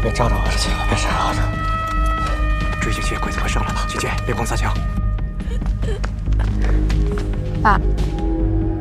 别招着我了，去，别傻着。 追进去，鬼子快上来了，去见烈光撒枪。 爸。